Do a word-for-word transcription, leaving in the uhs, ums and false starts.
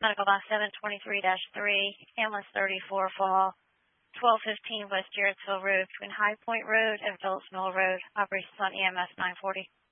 Medical Box seven twenty-three dash three, ambulance thirty-four fall, twelve fifteen West Jarrettsville Road between High Point Road and Phillips Mill Road. Operations on E M S nine forty.